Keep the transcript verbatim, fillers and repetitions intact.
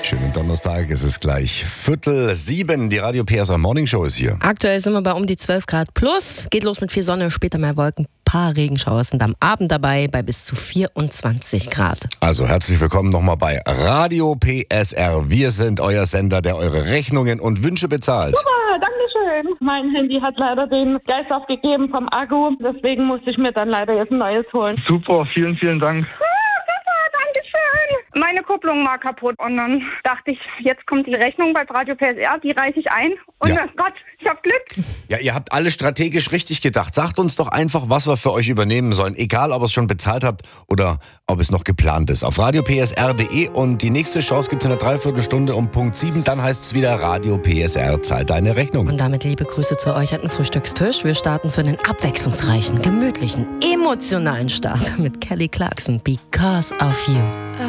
Schönen Donnerstag, es ist gleich Viertel sieben, die Radio P S R Morning Show ist hier. Aktuell sind wir bei um die zwölf Grad plus, geht los mit viel Sonne, später mehr Wolken, paar Regenschauer sind am Abend dabei bei bis zu vierundzwanzig Grad. Also herzlich willkommen nochmal bei Radio P S R. Wir sind euer Sender, der eure Rechnungen und Wünsche bezahlt. Super, danke schön. Mein Handy hat leider den Geist aufgegeben vom Akku, deswegen musste ich mir dann leider jetzt ein neues holen. Super, vielen, vielen Dank. Meine Kupplung war kaputt und dann dachte ich, jetzt kommt die Rechnung bei Radio P S R, die reiche ich ein und Ja. oh Gott, ich hab Glück. Ja, ihr habt alle strategisch richtig gedacht. Sagt uns doch einfach, was wir für euch übernehmen sollen. Egal, ob ihr es schon bezahlt habt oder ob es noch geplant ist. Auf radio p s r punkt d e und die nächste Chance gibt es in einer Dreiviertelstunde um Punkt sieben. Dann heißt es wieder Radio P S R, zahlt deine Rechnung. Und damit liebe Grüße zu euch an den Frühstückstisch. Wir starten für einen abwechslungsreichen, gemütlichen, emotionalen Start mit Kelly Clarkson, Because of You.